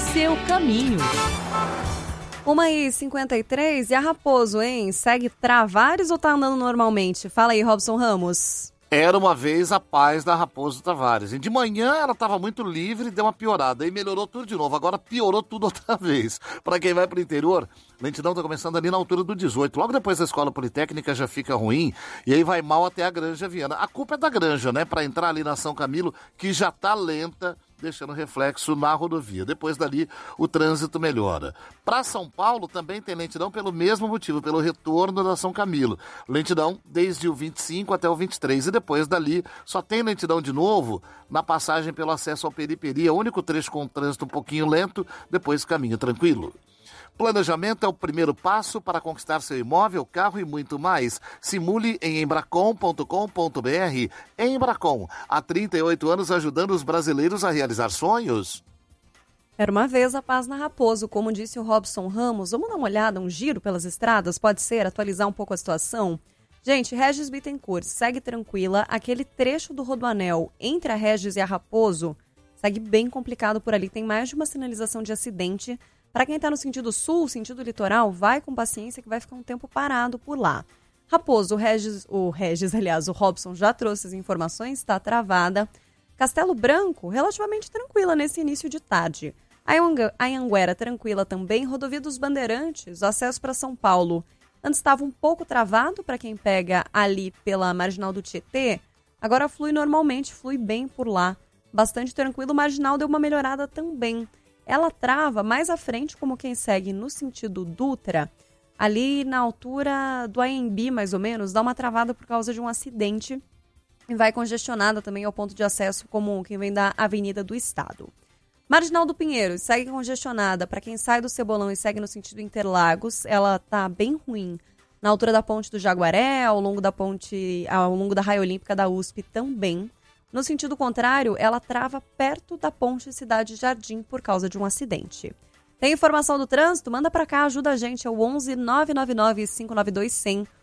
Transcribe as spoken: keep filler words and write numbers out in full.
seu caminho. uma e cinquenta e três e a Raposo, hein? Segue Travares ou tá andando normalmente? Fala aí, Robson Ramos. Era uma vez a paz da Raposo Tavares. E de manhã ela estava muito livre e deu uma piorada. Aí melhorou tudo de novo. Agora piorou tudo outra vez. Para quem vai para o interior, lentidão está começando ali na altura do dezoito. Logo depois da Escola Politécnica já fica ruim. E aí vai mal até a Granja Viana. A culpa é da Granja, né? Para entrar ali na São Camilo, que já está lenta, deixando reflexo na rodovia. Depois dali, o trânsito melhora. Para São Paulo, também tem lentidão pelo mesmo motivo, pelo retorno da São Camilo. Lentidão desde o vinte e cinco até o vinte e três. E depois dali, só tem lentidão de novo na passagem pelo acesso ao Periperi. O único trecho com trânsito um pouquinho lento, depois caminho tranquilo. Planejamento é o primeiro passo para conquistar seu imóvel, carro e muito mais. Simule em embracon ponto com ponto br. Embracon, há trinta e oito anos ajudando os brasileiros a realizar sonhos. Era uma vez a paz na Raposo, como disse o Robson Ramos. Vamos dar uma olhada, um giro pelas estradas? Pode ser, atualizar um pouco a situação? Gente, Regis Bittencourt segue tranquila. Aquele trecho do Rodoanel entre a Regis e a Raposo segue bem complicado por ali. Tem mais de uma sinalização de acidente. Para quem está no sentido sul, sentido litoral, vai com paciência que vai ficar um tempo parado por lá. Raposo, o Regis, o Regis, aliás, o Robson já trouxe as informações, está travada. Castelo Branco, relativamente tranquila nesse início de tarde. Anhanguera, tranquila também. Rodovia dos Bandeirantes, acesso para São Paulo. Antes estava um pouco travado para quem pega ali pela Marginal do Tietê. Agora flui normalmente, flui bem por lá. Bastante tranquilo, o Marginal deu uma melhorada também. Ela trava mais à frente, como quem segue no sentido Dutra, ali na altura do Anhembi, mais ou menos, dá uma travada por causa de um acidente e vai congestionada também ao ponto de acesso como quem vem da Avenida do Estado. Marginal do Pinheiro segue congestionada para quem sai do Cebolão e segue no sentido Interlagos, ela está bem ruim na altura da Ponte do Jaguaré, ao longo da ponte, ao longo da Raia Olímpica da U S P também. No sentido contrário, ela trava perto da Ponte Cidade Jardim por causa de um acidente. Tem informação do trânsito? Manda para cá, ajuda a gente, é o onze nove nove nove cinco nove dois cem.